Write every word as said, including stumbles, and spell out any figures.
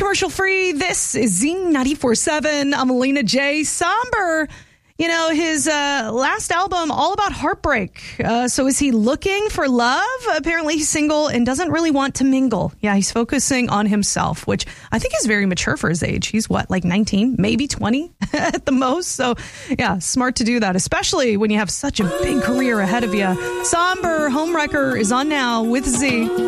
Commercial free. This is Z ninety-four point seven. I'm Alina J. Somber. You know, his uh, last album, all about heartbreak. Uh, so is he looking for love? Apparently he's single and doesn't really want to mingle. Yeah, he's focusing on himself, which I think is very mature for his age. He's what, like nineteen, maybe twenty at the most. So yeah, smart to do that, especially when you have such a big career ahead of you. Somber Homewrecker is on now with Z.